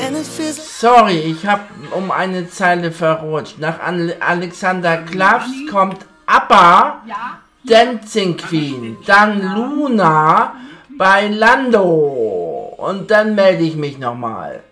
Sorry, ich habe um eine Zeile verrutscht. Nach Alexander Klavs kommt ABBA, Dancing Queen, dann Luna bei Lando. Und dann melde ich mich nochmal.